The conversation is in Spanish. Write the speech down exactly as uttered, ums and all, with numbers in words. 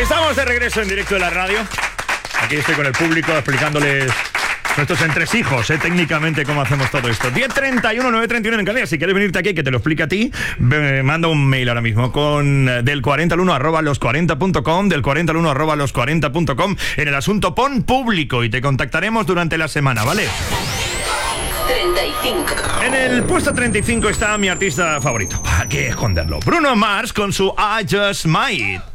Estamos de regreso en directo de la radio. Aquí estoy con el público explicándoles nuestros entresijos, ¿eh? Técnicamente cómo hacemos todo esto. diez treinta y uno, nueve treinta y uno en Canarias. Si quieres venirte aquí que te lo explique a ti, me manda un mail ahora mismo con del cuarenta al uno arroba los cuarenta punto com, del cuarenta al uno arroba los cuarenta punto com. En el asunto pon público y te contactaremos durante la semana, ¿vale? treinta y cinco. En el puesto treinta y cinco está mi artista favorito. ¿Para qué esconderlo? Bruno Mars con su I Just Might.